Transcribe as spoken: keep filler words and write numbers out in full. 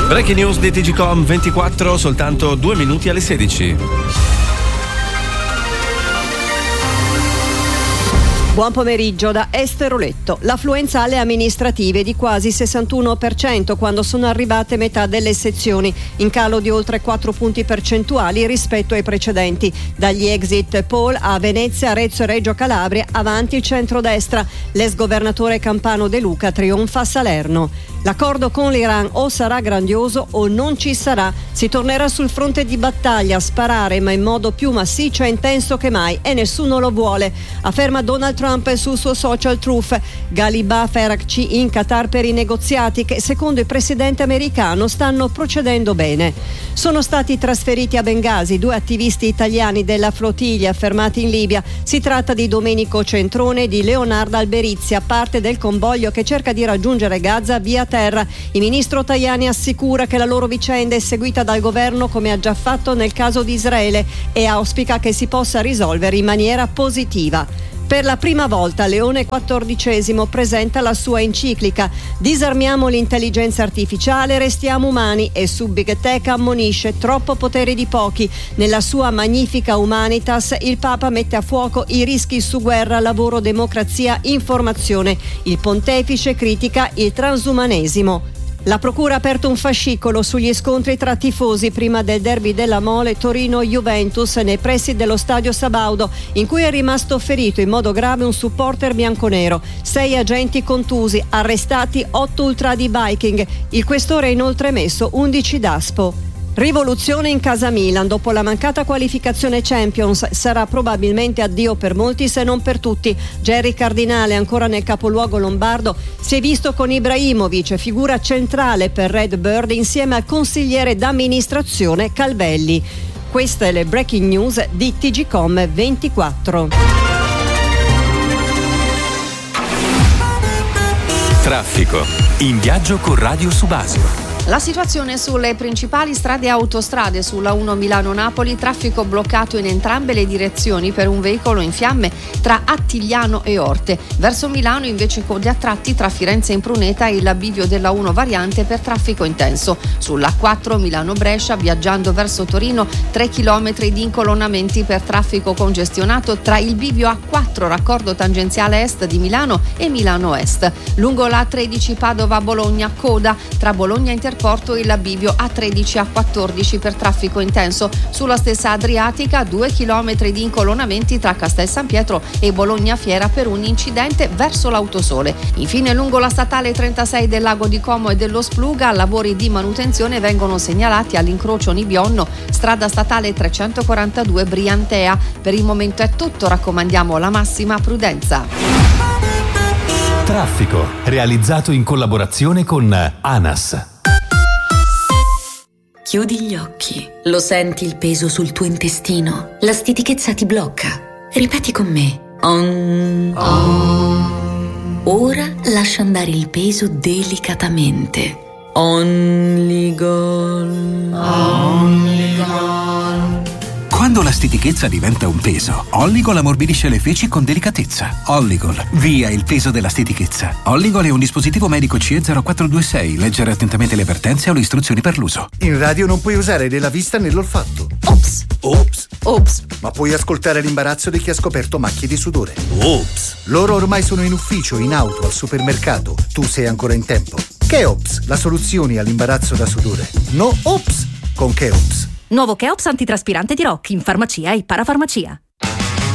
Breaking news di T G Com ventiquattro, soltanto due minuti alle sedici. Buon pomeriggio da Esther Oletto. L'affluenza alle amministrative è di quasi sessantuno per cento quando sono arrivate metà delle sezioni, in calo di oltre quattro punti percentuali rispetto ai precedenti. Dagli exit poll a Venezia, Arezzo e Reggio Calabria, avanti il centrodestra. L'ex governatore campano De Luca trionfa a Salerno. L'accordo con l'Iran o sarà grandioso o non ci sarà. Si tornerà sul fronte di battaglia a sparare, ma in modo più massiccio e intenso che mai, e nessuno lo vuole, afferma Donald Trump sul suo social Truth. Ghalibaf e Araghchi in Qatar per i negoziati che, secondo il presidente americano, stanno procedendo bene. Sono stati trasferiti a Bengasi due attivisti italiani della flottiglia fermati in Libia. Si tratta di Domenico Centrone e di Leonardo Alberizia, parte del convoglio che cerca di raggiungere Gaza via terra. Il ministro Tajani assicura che la loro vicenda è seguita dal governo come ha già fatto nel caso di Israele e auspica che si possa risolvere in maniera positiva. Per la prima volta Leone quattordicesimo presenta la sua enciclica Disarmiamo l'intelligenza artificiale, restiamo umani, e su Big Tech ammonisce troppo potere di pochi. Nella sua Magnifica Humanitas il Papa mette a fuoco i rischi su guerra, lavoro, democrazia, informazione. Il pontefice critica il transumanesimo. La procura ha aperto un fascicolo sugli scontri tra tifosi prima del derby della Mole Torino-Juventus nei pressi dello stadio Sabaudo, in cui è rimasto ferito in modo grave un supporter bianconero. Sei agenti contusi, arrestati otto ultra di Viking. Il questore ha inoltre emesso undici daspo. Rivoluzione in casa Milan dopo la mancata qualificazione Champions. Sarà probabilmente addio per molti se non per tutti. Jerry Cardinale, ancora nel capoluogo lombardo, si è visto con Ibrahimovic, figura centrale per Red Bird, insieme al consigliere d'amministrazione Calvelli. Queste le breaking news di T G Com ventiquattro. Traffico. In viaggio con Radio Subasio. La situazione sulle principali strade e autostrade: sulla uno Milano-Napoli, traffico bloccato in entrambe le direzioni per un veicolo in fiamme tra Attigliano e Orte. Verso Milano invece code a tratti tra Firenze e Impruneta e il bivio della uno variante per traffico intenso. Sulla quattro Milano-Brescia, viaggiando verso Torino, tre chilometri di incolonnamenti per traffico congestionato tra il bivio A quattro raccordo tangenziale est di Milano e Milano Est. Lungo la tredici Padova-Bologna, coda tra Bologna Interporto e il bivio A tredici A quattordici per traffico intenso. Sulla stessa Adriatica, due chilometri di incolonnamenti tra Castel San Pietro e Bologna Fiera per un incidente verso l'Autosole. Infine, lungo la statale trentasei del Lago di Como e dello Spluga, lavori di manutenzione vengono segnalati all'incrocio Nibionno, strada statale trecentoquarantadue Briantea. Per il momento è tutto, raccomandiamo la massima prudenza. Traffico, realizzato in collaborazione con ANAS. Chiudi gli occhi, lo senti il peso sul tuo intestino, la stitichezza ti blocca. Ripeti con me. Om. Om. Ora lascia andare il peso delicatamente. Only Gol. Only Gol. Quando la stitichezza diventa un peso, Olligol ammorbidisce le feci con delicatezza. Olligol, via il peso della stitichezza. Olligol è un dispositivo medico C E zero quattro due sei. Leggere attentamente le avvertenze o le istruzioni per l'uso. In radio non puoi usare né la vista né l'olfatto. Ops. Ops. Ops. Ma puoi ascoltare l'imbarazzo di chi ha scoperto macchie di sudore. Ops. Loro ormai sono in ufficio, in auto, al supermercato. Tu sei ancora in tempo. Cheops, la soluzione all'imbarazzo da sudore. No Ops con Cheops. Nuovo Cheops antitraspirante di Rock in farmacia e parafarmacia.